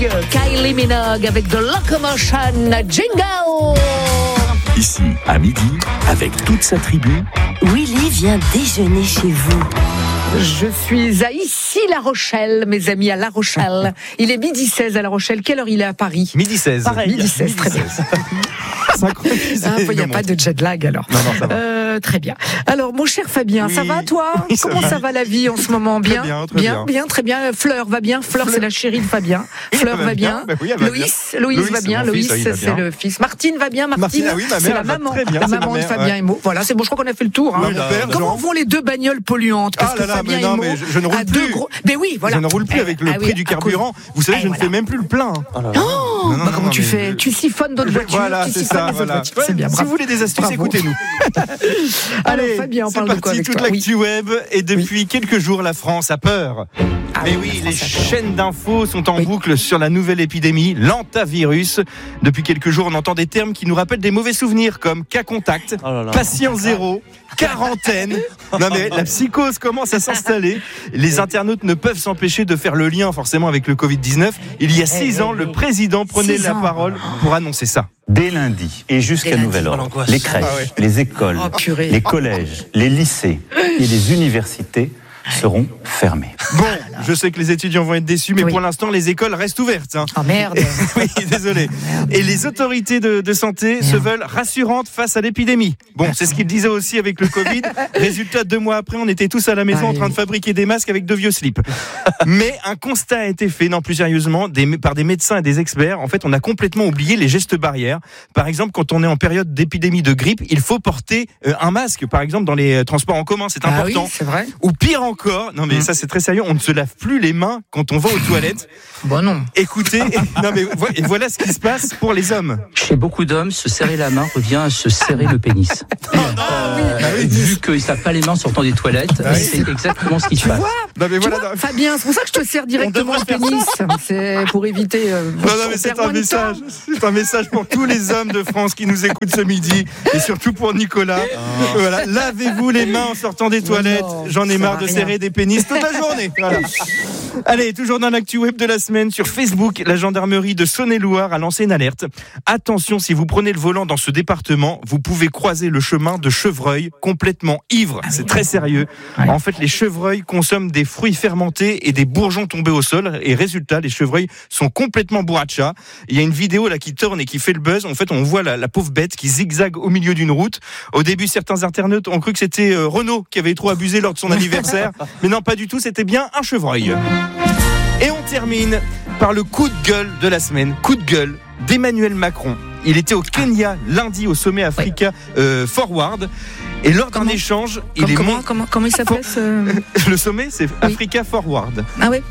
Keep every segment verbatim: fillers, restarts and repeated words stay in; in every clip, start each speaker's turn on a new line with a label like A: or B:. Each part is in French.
A: Kylie Minogue avec The Locomotion Jingle.
B: Ici, à midi, avec toute sa tribu,
C: Willy vient déjeuner chez vous.
A: Je suis à Issy-La Rochelle, mes amis, à La Rochelle. Il est midi seize à La Rochelle. Quelle heure il est à Paris ?
D: Midi seize.
A: Pareil, midi seize, très bien. Il n'y a pas de jet lag alors.
D: Non, non, ça va.
A: Euh, très bien. Alors, mon cher Fabien,
D: Oui.
A: ça va toi ?
D: Oui, ça
A: Comment
D: va.
A: ça va la vie en ce moment ? Bien,
D: Très bien, très
A: bien,
D: bien.
A: bien, très bien. Fleur va bien. Fleur, c'est la chérie de Fabien. Fleur
D: Elle
A: va bien.
D: Bah oui, elle va
A: Loïs,
D: bien.
A: Loïs
D: Loïs,
A: va
D: c'est
A: bien.
D: mon
A: Loïs,
D: fils, oui, il va
A: c'est
D: bien.
A: le fils. Martine va bien. Martine,
D: Martine, ah oui, ma mère,
A: c'est la
D: elle va
A: maman,
D: très bien,
A: la
D: c'est ma
A: maman de
D: mère,
A: Fabien
D: ouais.
A: Emo. Voilà, c'est bon. Je crois qu'on a fait le tour. hein.
D: Oui, mon père,
A: Comment
D: Jean.
A: vont les deux bagnoles polluantes ? Parce
D: Ah
A: que
D: là là,
A: Fabien
D: mais non,
A: Emo
D: mais je- je ne roule
A: a deux
D: plus.
A: gros. Mais oui, voilà.
D: Je ne roule plus
A: Eh,
D: avec le
A: ah oui,
D: prix du
A: à cause-
D: carburant. Vous savez,
A: Eh,
D: je ne
A: voilà.
D: fais même plus le plein.
A: Oh,
D: non,
A: bah,
D: non,
A: comment
D: non,
A: tu
D: mais
A: fais
D: je-
A: Tu siphonnes d'autres voitures.
D: Voilà,
A: tu
D: c'est
A: siphonnes
D: ça.
A: les autres
D: Voilà.
A: voitures. C'est bien.
D: Si
A: bravo.
D: vous voulez des astuces,
A: Bravo.
D: écoutez-nous.
A: Alors,
D: Allez,
A: Fabien, on
D: c'est
A: parle de quoi
D: parti,
A: avec
D: toute
A: toi ? Oui.
D: l'actu web. Et depuis quelques jours, la France a peur.
A: Ah
D: Mais
A: oui,
D: oui,
A: la
D: les
A: France a peur.
D: chaînes d'infos sont en
A: Oui.
D: boucle sur la nouvelle épidémie, l'antavirus. Depuis quelques jours, on entend des termes qui nous rappellent des mauvais souvenirs comme cas contact, patient zéro, quarantaine. Non mais la psychose commence à s'installer. Les internautes ne peuvent s'empêcher de faire le lien forcément avec le covid dix-neuf. Il y a six
A: eh,
D: ans,
A: eh,
D: le président prenait
A: six
D: la
A: ans.
D: parole pour annoncer ça.
E: Dès lundi et jusqu'à
A: Dès lundi.
E: nouvel
A: Oh,
E: ordre,
A: l'angoisse.
E: les crèches,
D: Ah ouais.
E: les écoles,
A: Oh, purée.
E: les collèges, les lycées et les universités seront fermés.
D: Bon, je sais que les étudiants vont être déçus, mais
A: Oui.
D: pour l'instant, les écoles restent ouvertes. hein.
A: Oh merde.
D: Oui, désolé. Et les autorités de, de santé se veulent rassurantes face à l'épidémie. Bon, c'est ce qu'ils disaient aussi avec le Covid. Résultat, deux mois après, on était tous à la maison en train de fabriquer des masques avec de vieux slips. Mais un constat a été fait, non plus sérieusement, des, par des médecins et des experts. En fait, on a complètement oublié les gestes barrières. Par exemple, quand on est en période d'épidémie de grippe, il faut porter euh, un masque, par exemple, dans les euh, transports en commun. C'est
A: Ah oui,
D: important.
A: c'est vrai.
D: Ou pire encore, non mais ça c'est très sérieux, on ne se lave plus les mains quand on va aux toilettes.
A: Bon non.
D: Écoutez, non mais vo- et voilà ce qui se passe pour les hommes.
F: Chez beaucoup d'hommes, se serrer la main revient à se serrer le pénis. Euh, vu qu'ils ne savent pas les mains en sortant des toilettes, c'est exactement ce qui se passe.
D: Non mais
A: Tu
D: voilà.
A: vois,
D: non,
A: Fabien, c'est pour ça que je te serre directement le pénis. C'est pour éviter. euh,
D: non, non, mais
A: on
D: c'est
A: perd
D: un
A: moins de
D: message,
A: temps.
D: c'est un message pour tous les hommes de France qui nous écoutent ce midi et surtout pour Nicolas. Voilà, lavez-vous les mains en sortant des toilettes.
A: non,
D: J'en ai
A: ça
D: marre
A: va
D: de
A: rien.
D: serrer des pénis toute la journée. Voilà. Allez, toujours dans l'actu web de la semaine sur Facebook, la gendarmerie de Saône-et-Loire a lancé une alerte. Attention, si vous prenez le volant dans ce département, vous pouvez croiser le chemin de chevreuils complètement ivres. C'est très sérieux.
A: Ouais.
D: En fait, les chevreuils consomment des fruits fermentés et des bourgeons tombés au sol. Et résultat, les chevreuils sont complètement bourrachas. Il y a une vidéo là qui tourne et qui fait le buzz. En fait, on voit la, la pauvre bête qui zigzague au milieu d'une route. Au début, certains internautes ont cru que c'était euh, Renault qui avait trop abusé lors de son anniversaire. Mais non, pas du tout. C'était bien un chevreuil. Et on termine par le coup de gueule de la semaine. Coup de gueule d'Emmanuel Macron. Il était au Kenya lundi au sommet Africa euh, Forward. Et lors d'un
A: Comment
D: échange, il
A: Comme-
D: est
A: comment,
D: mon-
A: comment, comment il s'appelle ce...
D: le sommet, c'est Africa Forward.
A: Ah ouais.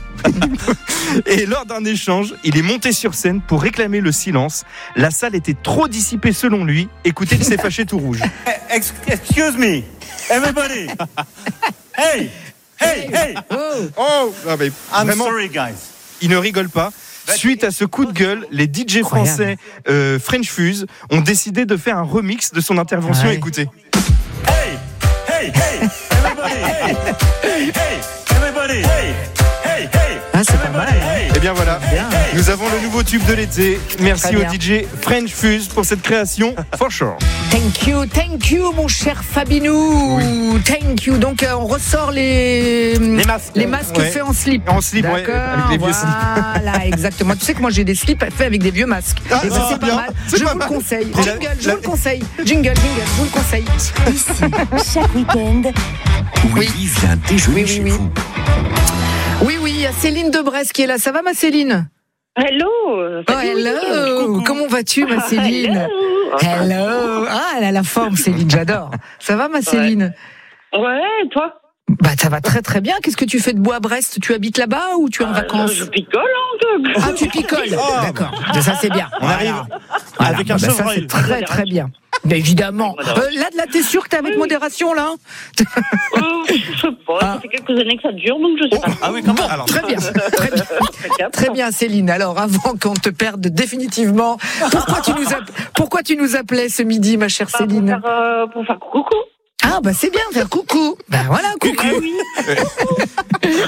D: Et lors d'un échange, il est monté sur scène pour réclamer le silence. La salle était trop dissipée selon lui. Écoutez, il s'est fâché tout rouge.
G: Excuse me, everybody. Hey, hey, hey.
A: Oh.
D: Oh, ah, mais
G: I'm
D: vraiment,
G: sorry, guys.
D: il ne rigole pas. Suite à ce coup de gueule, les D J
A: Incroyable.
D: français euh, French Fuse ont décidé de faire un remix de son intervention.
A: Ouais.
D: Écoutez.
G: Hey, hey, hey, everybody. Hey, hey, hey, everybody. Hey, hey, hey.
A: Ah, c'est pas mal.
G: Hey.
D: Et bien voilà, nous avons le nouveau tube de l'été. Merci
A: Très
D: au
A: bien.
D: D J French Fuse pour cette création. For sure.
A: Thank you, thank you, mon cher Fabinou. Thank you. Donc, euh, on ressort les
D: Les masques.
A: les masques
D: Ouais.
A: faits en slip.
D: En slip, ouais,
A: D'accord,
D: avec les vieux slips.
A: Voilà, exactement. Tu sais que moi, j'ai des slips faits avec des vieux masques.
D: Ah,
A: Et ça,
D: ah,
A: c'est pas
D: bien.
A: mal.
D: C'est
A: Je
D: pas
A: vous
D: mal.
A: le conseille.
D: Et la-
A: Jingle, je
D: la-
A: vous le conseille. Jingle, jingle, je vous le conseille.
C: Ici, chaque week-end,
B: Willy vient déjeuner
A: Oui, oui,
B: chez
A: oui.
B: vous.
A: Oui, oui, il y a Céline de Brest qui est là. Ça va, ma Céline?
H: Hello.
A: Oh, hello. Comment vas-tu, ma Céline? Hello. Ah, elle a la forme, Céline, j'adore. Ça va, ma Céline?
H: Ouais, et toi?
A: Bah, ça va très très bien. Qu'est-ce que tu fais de beau à Brest? Tu habites là-bas ou tu es en vacances?
H: Je picole, hein.
A: Ah, tu picoles. D'accord. Ça, c'est bien.
D: On arrive
A: Voilà.
G: avec un
A: Bah, ça,
G: chevreuil.
A: c'est très très bien. Mais évidemment. Euh, là, là, t'es sûr que t'es avec modération, là?
H: Euh, je sais pas, ça fait quelques années que ça dure, donc je sais pas.
G: Ah oui, comment?
D: Alors,
A: Très bien. Très bien. Très bien, Céline. Alors, avant qu'on te perde définitivement, pourquoi tu nous, app- pourquoi tu nous appelais ce midi, ma chère
H: Ah, pour,
A: Céline?
H: faire, euh, pour faire coucou.
A: Ah, bah, c'est bien, faire coucou. Ben voilà, coucou.
H: Ah oui.
A: Coucou,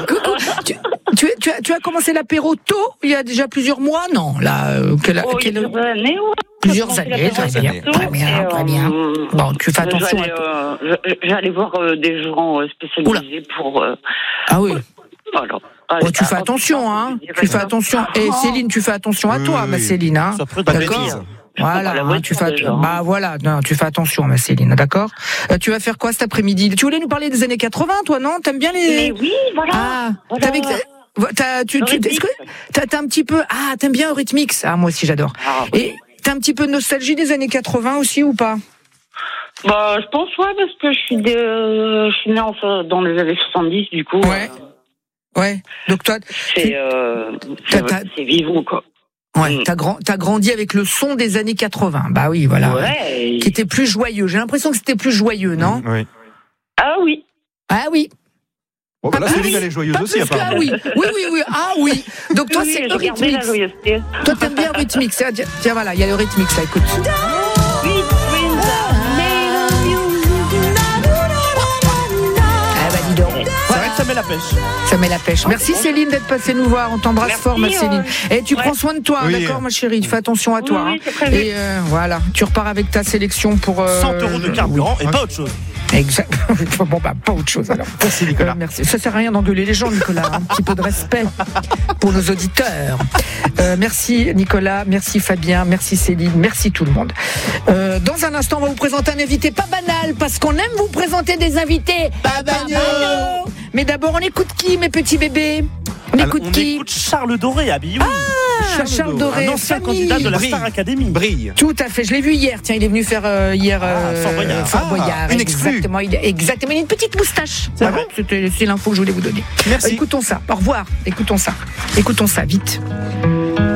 A: tu, tu, tu, as, tu as commencé l'apéro tôt, il y a déjà plusieurs mois, non là, euh, quelle,
H: Oh,
A: quelle...
H: il y a plusieurs années, ouais.
A: Plusieurs années, très bien, très bien, très bien. Bon, tu fais attention
H: j'allais,
A: à
H: euh, j'allais voir euh, des gens euh, spécialisés Oula. pour... Euh,
A: ah oui.
H: Voilà.
A: Oh, tu fais attention, hein. Tu fais attention. Et Céline, tu fais attention à toi, oui, ma Céline, hein. D'accord. Voilà, hein, tu fais. Déjà. Bah voilà, non, tu fais attention, ma Céline, d'accord. Euh, tu vas faire quoi cet après-midi? Tu voulais nous parler des années quatre-vingts, toi, non? T'aimes bien les?
H: Mais oui, voilà.
A: Ah,
H: voilà.
A: T'avais... T'as, tu, tu, est-ce que t'as, t'as un petit peu, ah, t'aimes bien Eurythmics? Ah, moi aussi, j'adore. Ah, oui. Et t'as un petit peu de nostalgie des années quatre-vingts aussi ou pas?
H: Bah, je pense, ouais, parce que je suis de, je suis née en, dans les années soixante-dix, du coup.
A: Ouais. Euh... Ouais. Donc toi,
H: c'est, euh, c'est, c'est vivant, quoi.
A: Ouais, mm. t'as, grand, t'as grandi avec le son des années quatre-vingts. Bah oui, voilà.
H: Ouais.
A: Qui était plus joyeux. J'ai l'impression que c'était plus joyeux, non?
D: Mmh, oui.
H: Ah oui.
A: Ah oui.
D: Bon, bah là,
A: ah,
D: Céline,
A: oui.
D: elle est joyeuse
A: pas
D: aussi, apparemment.
A: Ah oui, oui, oui, oui. Ah oui. Donc toi,
H: oui,
A: c'est
H: le rythmique.
A: Toi, t'aimes bien le rythmique. Tiens, tiens, voilà, il y a le rythmique, ça, écoute.
H: Oui, oui,
A: C'est vrai que ça met la pêche. Ça met la pêche. Merci Céline d'être passée nous voir. On t'embrasse Merci, fort, ma Céline. Et euh... tu ouais. prends soin de toi, oui. d'accord, ma chérie. Fais attention à toi.
H: Oui, oui, c'est
A: et euh, voilà, tu repars avec ta sélection pour euh...
I: cent euros de carburant oui. et pas autre chose.
A: Exact. Bon, bah, pas autre chose alors.
D: Merci, Nicolas.
A: Euh, merci. Ça sert à rien d'engueuler les gens, Nicolas. Un petit peu de respect pour nos auditeurs. Euh, merci, Nicolas. Merci, Fabien. Merci, Céline. Merci, tout le monde. Euh, dans un instant, on va vous présenter un invité pas banal parce qu'on aime vous présenter des invités pas banaux. Mais d'abord, on écoute qui, mes petits bébés? On
I: Alors,
A: écoute
I: on
A: qui?
I: écoute Charles Doré à Bioui.
A: Ah, Charles, Charles Doré,
I: un ancien
A: famille.
I: candidat de la Star Academy.
D: Brille.
A: Tout à fait. Je l'ai vu hier. Tiens, il est venu faire euh, hier euh,
I: ah, Fort Boyard.
A: Fort
D: ah,
A: Boyard.
D: Une
A: exactement. Il, exactement. Il a une petite moustache.
I: C'est vrai.
A: C'était c'est l'info que je voulais vous donner.
D: Merci.
A: Euh, écoutons ça. Au revoir. Écoutons ça. Écoutons ça vite.